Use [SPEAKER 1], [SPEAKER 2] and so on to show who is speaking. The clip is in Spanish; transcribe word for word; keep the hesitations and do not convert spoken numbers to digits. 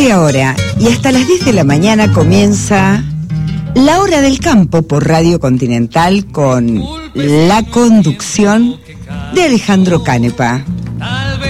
[SPEAKER 1] de ahora y hasta las diez de la mañana comienza La Hora del Campo por Radio Continental con la conducción de Alejandro Canepa.